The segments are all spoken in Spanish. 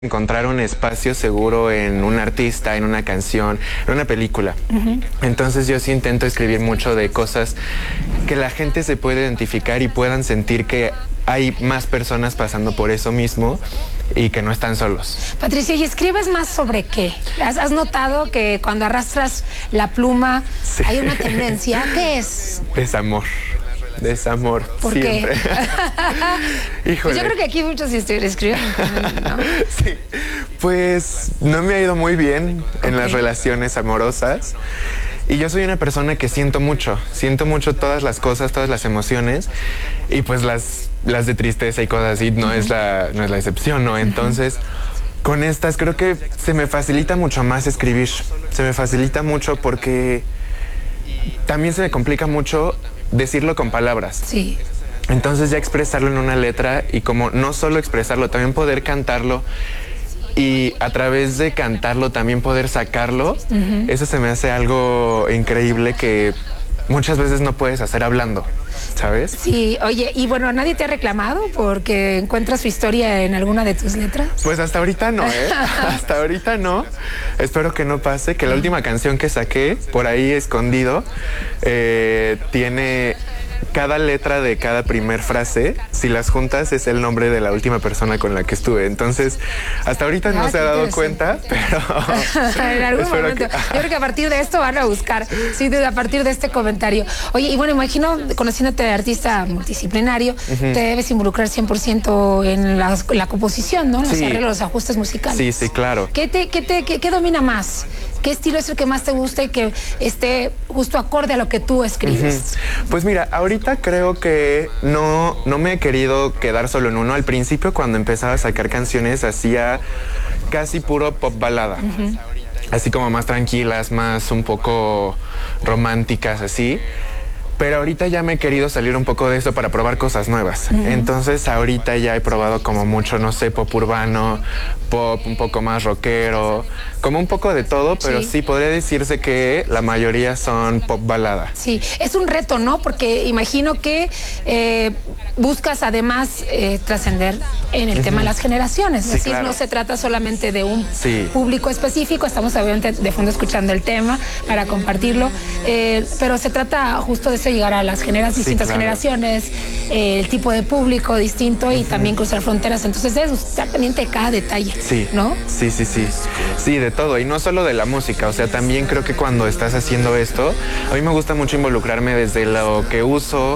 encontrar un espacio seguro en un artista, en una canción, en una película. Entonces yo sí intento escribir mucho de cosas que la gente se puede identificar y puedan sentir que hay más personas pasando por eso mismo y que no están solos. Patricia, ¿y escribes más sobre qué? ¿Has notado que cuando arrastras la pluma hay una tendencia? ¿Qué es? Desamor. Desamor, ¿por siempre. Qué? Híjole. Pues yo creo que aquí muchos escriben, ¿no? Sí, pues no me ha ido muy bien en las relaciones amorosas. Y yo soy una persona que siento mucho todas las cosas, todas las emociones. Y pues las de tristeza y cosas así no es la excepción, ¿no? Entonces, con estas creo que se me facilita mucho más escribir. Se me facilita mucho porque también se me complica mucho decirlo con palabras. Sí. Entonces ya expresarlo en una letra y como no solo expresarlo, también poder cantarlo y a través de cantarlo también poder sacarlo, eso se me hace algo increíble que muchas veces no puedes hacer hablando, ¿sabes? Sí, oye, y bueno, ¿nadie te ha reclamado porque encuentras su historia en alguna de tus letras? Pues hasta ahorita no, ¿eh? Hasta ahorita no. Espero que no pase, que la última canción que saqué, por ahí escondido, tiene cada letra de cada primer frase, si las juntas es el nombre de la última persona con la que estuve. Entonces, hasta ahorita no se ha dado cuenta, pero en algún momento. Yo creo que a partir de esto van a buscar, sí, a partir de este comentario. Oye, y bueno, imagino, conociéndote de artista multidisciplinario, te debes involucrar 100% en la composición, ¿no? Los arreglos, los ajustes musicales. Sí, sí, claro. ¿Qué domina más? ¿Qué estilo es el que más te gusta y que esté justo acorde a lo que tú escribes? Pues mira, ahorita creo que no me he querido quedar solo en uno. Al principio, cuando empezaba a sacar canciones, hacía casi puro pop balada. Así como más tranquilas, más un poco románticas, así. Pero ahorita ya me he querido salir un poco de eso para probar cosas nuevas. Entonces ahorita ya he probado como mucho, no sé, pop urbano, pop un poco más rockero, como un poco de todo, pero sí podría decirse que la mayoría son pop balada. Sí, es un reto, ¿no? Porque imagino que buscas además trascender en el tema de las generaciones. Es decir, no se trata solamente de un público específico, estamos obviamente de fondo escuchando el tema para compartirlo, pero se trata justo de eso, llegar a las distintas generaciones, el tipo de público distinto y también cruzar fronteras. Entonces debes estar pendiente de cada detalle, ¿no? Sí. Sí, de todo. Y no solo de la música. O sea, también creo que cuando estás haciendo esto, a mí me gusta mucho involucrarme desde lo que uso,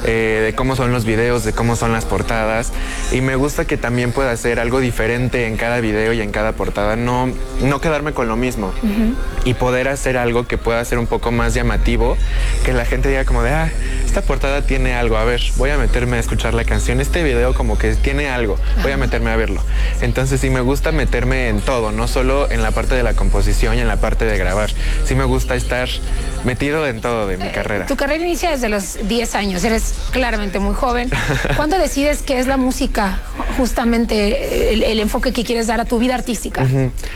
de cómo son los videos, de cómo son las portadas. Y me gusta que también pueda hacer algo diferente en cada video y en cada portada. No quedarme con lo mismo. Y poder hacer algo que pueda ser un poco más llamativo, que la gente diga como de, esta portada tiene algo, a ver, voy a meterme a escuchar la canción, este video como que tiene algo, voy a meterme a verlo. Entonces sí me gusta meterme en todo, no solo en la parte de la composición y en la parte de grabar. Sí me gusta estar metido en todo de mi carrera. Tu carrera inicia desde los 10 años, eres claramente muy joven. ¿Cuándo decides que es la música justamente el enfoque que quieres dar a tu vida artística?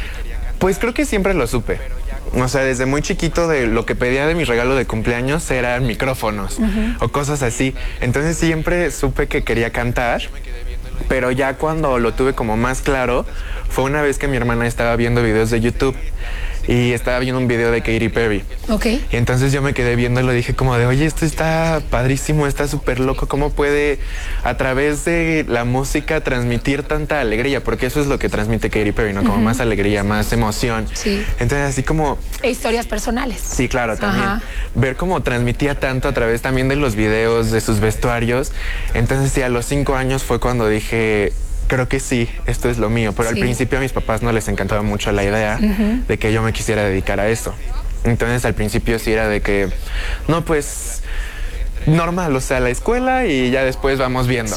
Pues creo que siempre lo supe. O sea, desde muy chiquito de lo que pedía de mi regalo de cumpleaños eran micrófonos o cosas así. Entonces siempre supe que quería cantar, pero ya cuando lo tuve como más claro fue una vez que mi hermana estaba viendo videos de YouTube y estaba viendo un video de Katy Perry. Y entonces yo me quedé viendo y lo dije como de, oye, esto está padrísimo, está súper loco, ¿cómo puede a través de la música transmitir tanta alegría? Porque eso es lo que transmite Katy Perry, ¿no? Como más alegría, más emoción. Entonces así como... E historias personales. Sí, claro, también. Ver cómo transmitía tanto a través también de los videos, de sus vestuarios. Entonces sí, a los 5 años fue cuando dije... Creo que sí, esto es lo mío, pero al principio a mis papás no les encantaba mucho la idea de que yo me quisiera dedicar a eso. Entonces al principio sí era de que, no, pues normal, o sea, la escuela y ya después vamos viendo.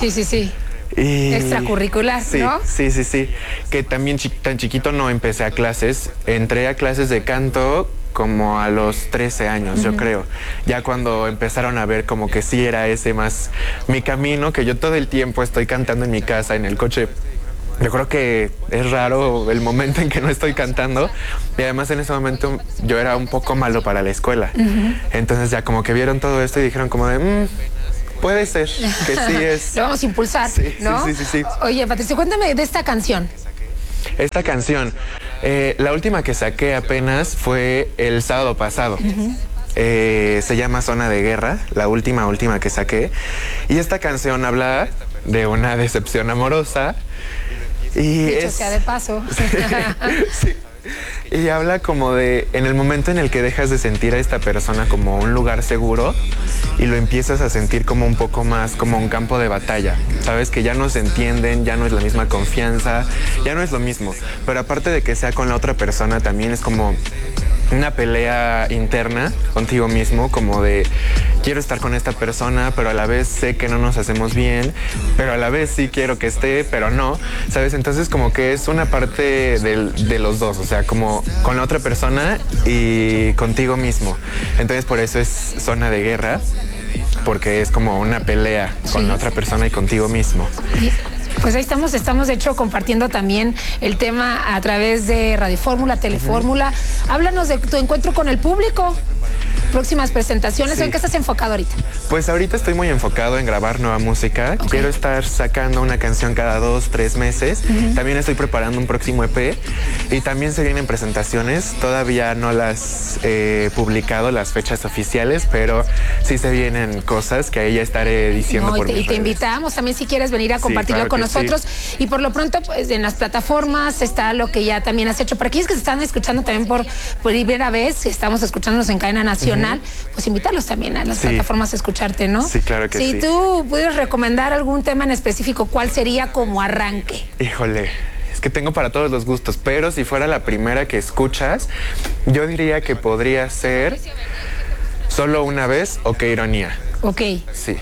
Y... extracurricular, ¿no? Sí. Que también tan chiquito no empecé a clases, entré a clases de canto como a los 13 años, yo creo. Ya cuando empezaron a ver como que sí era ese más mi camino, que yo todo el tiempo estoy cantando en mi casa, en el coche. Yo creo que es raro el momento en que no estoy cantando y además en ese momento yo era un poco malo para la escuela. Entonces ya como que vieron todo esto y dijeron como de... puede ser que sí es... Lo vamos a impulsar, ¿no? Sí. Oye, Patricia, cuéntame de esta canción. Esta canción, la última que saqué apenas fue el sábado pasado. Se llama Zona de Guerra, la última que saqué. Y esta canción habla de una decepción amorosa. Y dicho sea de paso. Sí. Y habla como de, en el momento en el que dejas de sentir a esta persona como un lugar seguro y lo empiezas a sentir como un poco más como un campo de batalla. Sabes que ya no se entienden, ya no es la misma confianza, ya no es lo mismo. Pero aparte de que sea con la otra persona, también es como una pelea interna contigo mismo, como de quiero estar con esta persona, pero a la vez sé que no nos hacemos bien, pero a la vez sí quiero que esté, pero no, ¿sabes? Entonces como que es una parte de los dos, o sea, como con la otra persona y contigo mismo. Entonces por eso es Zona de Guerra, porque es como una pelea con la otra persona y contigo mismo. Pues ahí estamos de hecho compartiendo también el tema a través de Radio Fórmula, Telefórmula. Háblanos de tu encuentro con el público. Próximas presentaciones, ¿en qué estás enfocado ahorita? Pues ahorita estoy muy enfocado en grabar nueva música. Quiero estar sacando una canción cada 2-3 meses. También estoy preparando un próximo EP y también se vienen presentaciones. Todavía no las he publicado, las fechas oficiales, pero sí se vienen cosas que ahí ya estaré diciendo por mis redes. Y te invitamos también si quieres venir a compartirlo con nosotros. Y por lo pronto, pues en las plataformas está lo que ya también has hecho. Para aquellos que se están escuchando también por primera vez, estamos escuchándonos en cadena nacional, pues invitarlos también a las plataformas a escucharte, ¿no? Sí, claro que sí. Si tú pudieras recomendar algún tema en específico, ¿cuál sería como arranque? Híjole, es que tengo para todos los gustos, pero si fuera la primera que escuchas, yo diría que podría ser Solo una vez o Qué ironía. Ok. Sí.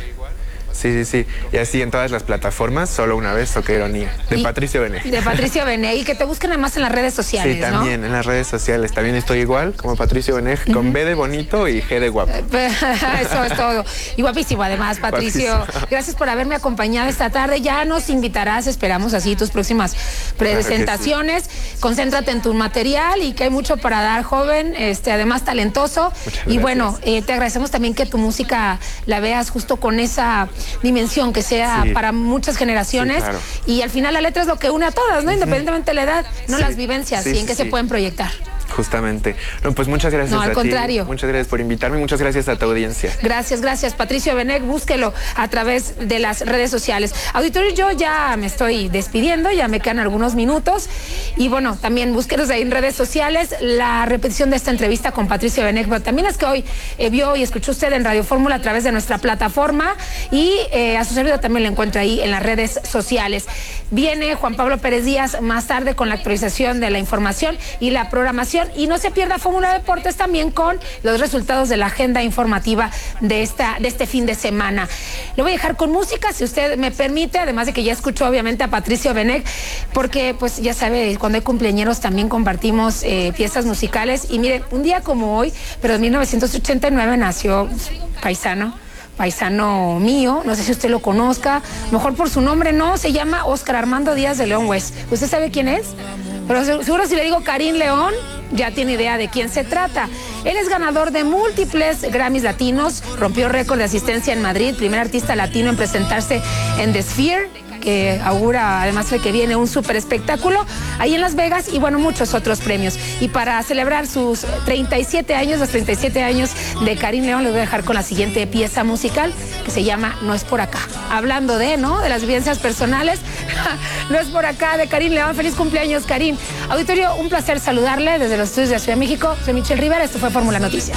Y así en todas las plataformas, Solo una vez o Qué ironía. De Patricio Bené. De Patricio Bené. Y que te busquen además en las redes sociales, sí, también, ¿no? En las redes sociales. También estoy igual, como Patricio Bené, con B de bonito y G de guapo. Eso es todo. Y guapísimo además, Patricio. Gracias por haberme acompañado esta tarde. Ya nos invitarás, esperamos así tus próximas presentaciones. Claro, concéntrate en tu material y que hay mucho para dar, joven, además talentoso. Y bueno, te agradecemos también que tu música la veas justo con esa dimensión que sea para muchas generaciones, y al final la letra es lo que une a todas, ¿no? Independientemente de la edad, no las vivencias y en qué se pueden proyectar. Justamente. No, pues muchas gracias. No, al contrario. Muchas gracias por invitarme, muchas gracias a tu audiencia. Gracias. Patricio Bené, búsquelo a través de las redes sociales. Auditorio, yo ya me estoy despidiendo, ya me quedan algunos minutos. Y bueno, también búsquenos ahí en redes sociales la repetición de esta entrevista con Patricio Bené, pero también es que hoy vio y escuchó usted en Radio Fórmula a través de nuestra plataforma, y a su servidor también lo encuentra ahí en las redes sociales. Viene Juan Pablo Pérez Díaz más tarde con la actualización de la información y la programación. Y no se pierda Fórmula Deportes también con los resultados de la agenda informativa de este fin de semana. Lo voy a dejar con música, si usted me permite, además de que ya escuchó obviamente a Patricio Bené, porque pues ya sabe, cuando hay cumpleañeros también compartimos piezas musicales. Y mire, un día como hoy, pero en 1989 nació paisano mío, no sé si usted lo conozca, mejor por su nombre no, se llama Óscar Armando Díaz de León West. ¿Usted sabe quién es? Pero seguro si le digo Karim León, ya tiene idea de quién se trata. Él es ganador de múltiples Grammys latinos, rompió récord de asistencia en Madrid, primer artista latino en presentarse en The Sphere, que augura además de que viene un súper espectáculo ahí en Las Vegas, y bueno, muchos otros premios. Y para celebrar sus 37 años, los 37 años de Karim León, les voy a dejar con la siguiente pieza musical que se llama No es por acá. Hablando de las vivencias personales, No es por acá, de Karim León. Feliz cumpleaños, Karim. Auditorio, un placer saludarle desde los estudios de la Ciudad de México. Soy Michelle Rivera, esto fue Fórmula Noticias.